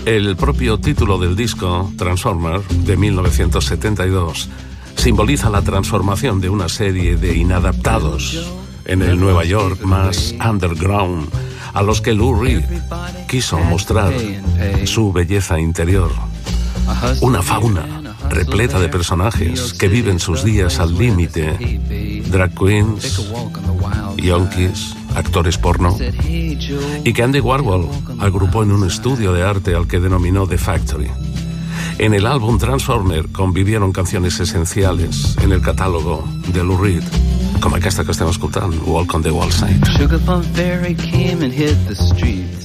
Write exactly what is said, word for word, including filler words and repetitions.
El propio título del disco, Transformer, de mil novecientos setenta y dos, simboliza la transformación de una serie de inadaptados en el Nueva York más underground, a los que Lou Reed quiso mostrar su belleza interior. Una fauna repleta de personajes que viven sus días al límite, drag queens, yonkis, actores porno, y que Andy Warhol agrupó en un estudio de arte al que denominó The Factory. En el álbum Transformer convivieron canciones esenciales en el catálogo de Lou Reed, com aquesta que estem escoltant, Walk on the Wall Side. Sugar Plum Fairy came and hit the streets.